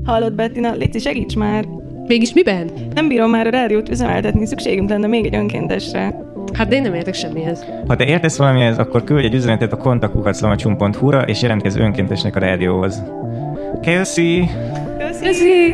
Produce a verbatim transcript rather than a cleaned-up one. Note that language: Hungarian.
Hallod, Bettina, légy segíts már! Mégis miben? Nem bírom már a rádiót üzemeltetni, szükségünk lenne még egy önkéntesre. Hát de én nem értek semmihez. Ha te értesz valamihez, akkor küldj egy üzenetet a kontakt kukac lamacsun pont hu-ra és jelentkezz önkéntesnek a rádióhoz. Köszi! Köszi!